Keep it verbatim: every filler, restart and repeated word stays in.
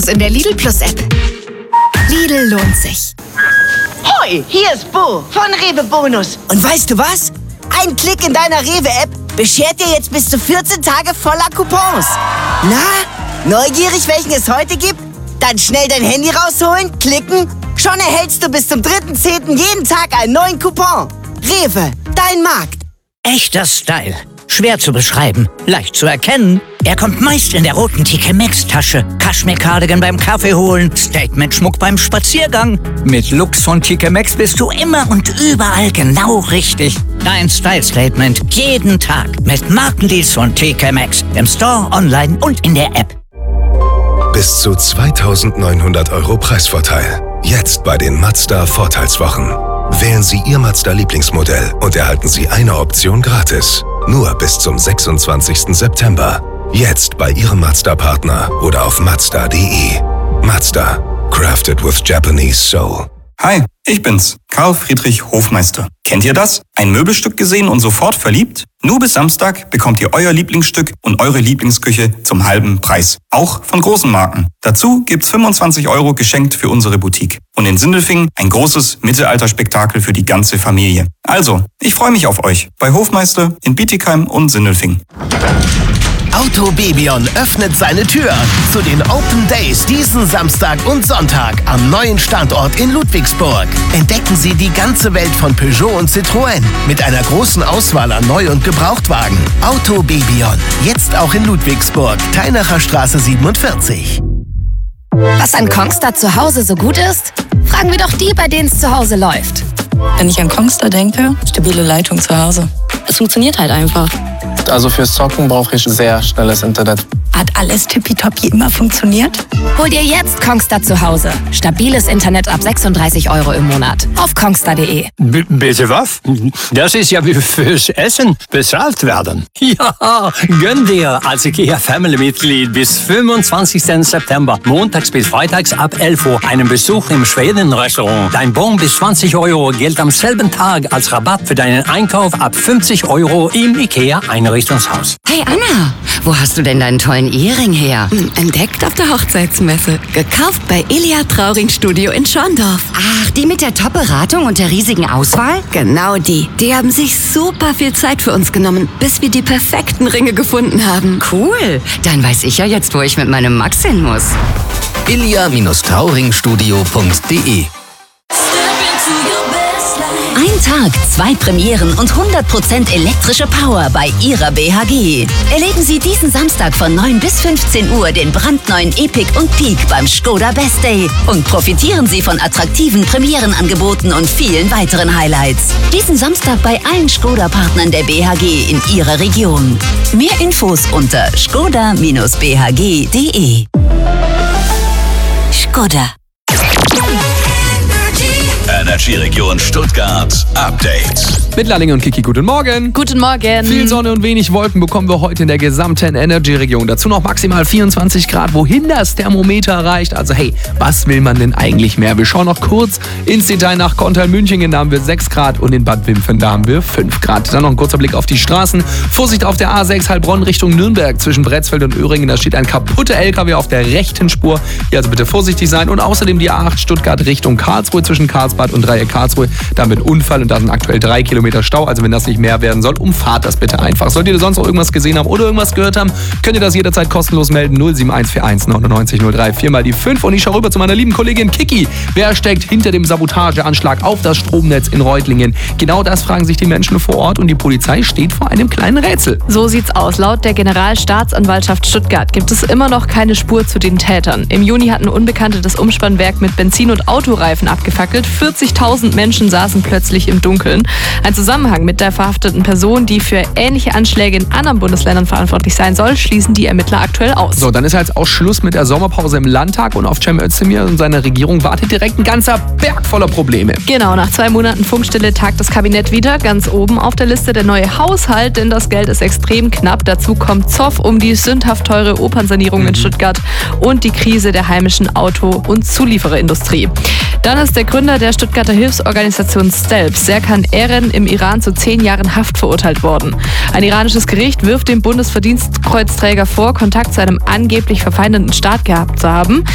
In der Lidl Plus App. Lidl lohnt sich. Hoi, hier ist Bo von Rewe Bonus. Und weißt du was? Ein Klick in deiner Rewe-App beschert dir jetzt bis zu vierzehn Tage voller Coupons. Na, neugierig, welchen es heute gibt? Dann schnell dein Handy rausholen, klicken. Schon erhältst du bis zum dritten zehnten jeden Tag einen neuen Coupon. Rewe, dein Markt. Echter Style. Schwer zu beschreiben, leicht zu erkennen. Er kommt meist in der roten T K Maxx-Tasche. Kaschmir-Cardigan beim Kaffee holen, Statement-Schmuck beim Spaziergang. Mit Looks von T K Maxx bist du immer und überall genau richtig. Dein Style-Statement jeden Tag mit Markendeals von T K Maxx. Im Store, online und in der App. Bis zu zweitausendneunhundert Euro Preisvorteil. Jetzt bei den Mazda Vorteilswochen. Wählen Sie Ihr Mazda-Lieblingsmodell und erhalten Sie eine Option gratis. Nur bis zum sechsundzwanzigsten September. Jetzt bei Ihrem Mazda-Partner oder auf mazda punkt de. Mazda. Crafted with Japanese Soul. Hi, ich bin's, Karl Friedrich Hofmeister. Kennt ihr das? Ein Möbelstück gesehen und sofort verliebt? Nur bis Samstag bekommt ihr euer Lieblingsstück und eure Lieblingsküche zum halben Preis. Auch von großen Marken. Dazu gibt's fünfundzwanzig Euro geschenkt für unsere Boutique. Und in Sindelfingen ein großes Mittelalterspektakel für die ganze Familie. Also, ich freue mich auf euch bei Hofmeister in Bietigheim und Sindelfingen. Autobebion öffnet seine Tür zu den Open Days diesen Samstag und Sonntag am neuen Standort in Ludwigsburg. Entdecken Sie die ganze Welt von Peugeot und Citroën mit einer großen Auswahl an Neu- und Gebrauchtwagen. Autobebion, jetzt auch in Ludwigsburg, Teinacher Straße siebenundvierzig. Was an Kongstar zu Hause so gut ist? Fragen wir doch die, bei denen es zu Hause läuft. Wenn ich an Kongstar denke, stabile Leitung zu Hause. Es funktioniert halt einfach. Also fürs Zocken brauche ich sehr schnelles Internet. Hat alles tippitoppi immer funktioniert? Hol dir jetzt Kongstar zu Hause. Stabiles Internet ab sechsunddreißig Euro im Monat. Auf kongstar punkt de. B- bitte was? Das ist ja wie fürs Essen bezahlt werden. Ja, gönn dir als IKEA-Family-Mitglied bis fünfundzwanzigsten September, montags bis freitags ab elf Uhr, einen Besuch im Schweden-Restaurant. Dein Bon bis zwanzig Euro gilt am selben Tag als Rabatt für deinen Einkauf ab fünfzig Euro im IKEA-Einrichtungshaus. Hey Anna, wo hast du denn deinen tollen Ehering her? Entdeckt auf der Hochzeitsmesse. Gekauft bei Ilia Trauring Studio in Schorndorf. Ach, die mit der Top-Beratung und der riesigen Auswahl? Genau die. Die haben sich super viel Zeit für uns genommen, bis wir die perfekten Ringe gefunden haben. Cool. Dann weiß ich ja jetzt, wo ich mit meinem Max hin muss. ilia Trauring Studio punkt de. Ein Tag, zwei Premieren und hundert Prozent elektrische Power bei Ihrer B H G. Erleben Sie diesen Samstag von neun bis fünfzehn Uhr den brandneuen Epic und Peak beim Skoda Best Day und profitieren Sie von attraktiven Premierenangeboten und vielen weiteren Highlights. Diesen Samstag bei allen Skoda-Partnern der B H G in Ihrer Region. Mehr Infos unter skoda Bindestrich b h g punkt de. Skoda. Energy-Region Stuttgart Update. Mit Lalling und Kiki, guten Morgen. Guten Morgen. Viel Sonne und wenig Wolken bekommen wir heute in der gesamten Energy-Region. Dazu noch maximal vierundzwanzig Grad, wohin das Thermometer reicht. Also hey, was will man denn eigentlich mehr? Wir schauen noch kurz ins Detail nach Korntal-Münchingen. Da haben wir sechs Grad und in Bad Wimpfen, da haben wir fünf Grad. Dann noch ein kurzer Blick auf die Straßen. Vorsicht auf der A sechs Heilbronn Richtung Nürnberg zwischen Bretzfeld und Öhringen. Da steht ein kaputter L K W auf der rechten Spur. Hier also bitte vorsichtig sein. Und außerdem die A acht Stuttgart Richtung Karlsruhe zwischen Karlsbad und Dreieck Karlsruhe. Da mit Unfall und da sind aktuell drei Kilometer Stau. Also wenn das nicht mehr werden soll, umfahrt das bitte einfach. Solltet ihr sonst noch irgendwas gesehen haben oder irgendwas gehört haben, könnt ihr das jederzeit kostenlos melden. null sieben eins vier eins neunundneunzig null drei, viermal die fünf. Und ich schaue rüber zu meiner lieben Kollegin Kiki. Wer steckt hinter dem Sabotageanschlag auf das Stromnetz in Reutlingen? Genau das fragen sich die Menschen vor Ort und die Polizei steht vor einem kleinen Rätsel. So sieht's aus. Laut der Generalstaatsanwaltschaft Stuttgart gibt es immer noch keine Spur zu den Tätern. Im Juni hatten Unbekannte das Umspannwerk mit Benzin- und Autoreifen abgefackelt. vierzigtausend Menschen saßen plötzlich im Dunkeln. Ein Zusammenhang mit der verhafteten Person, die für ähnliche Anschläge in anderen Bundesländern verantwortlich sein soll, schließen die Ermittler aktuell aus. So, dann ist jetzt auch Schluss mit der Sommerpause im Landtag und auf Cem Özdemir und seine Regierung wartet direkt ein ganzer Berg voller Probleme. Genau, nach zwei Monaten Funkstille tagt das Kabinett wieder. Ganz oben auf der Liste der neue Haushalt, denn das Geld ist extrem knapp. Dazu kommt Zoff um die sündhaft teure Opernsanierung mhm. in Stuttgart und die Krise der heimischen Auto- und Zuliefererindustrie. Dann ist der Gründer der Stuttgarter Hilfsorganisation Stelp, Serkan Eren, im Iran zu zehn Jahren Haft verurteilt worden. Ein iranisches Gericht wirft dem Bundesverdienstkreuzträger vor, Kontakt zu einem angeblich verfeindeten Staat gehabt zu haben.